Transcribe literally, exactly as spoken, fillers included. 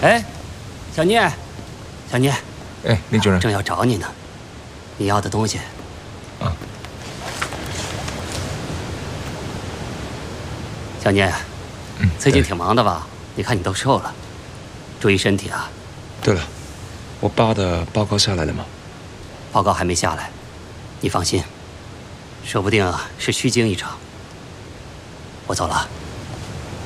哎，小聂，小聂， 哎，林主任， 正要找你呢，你要的东西。 啊。 小聂， 嗯， 最近挺忙的吧？你看你都瘦了，注意身体啊。 对了，我爸的报告下来了吗？ 报告还没下来，你放心，说不定啊是虚惊一场。我走了。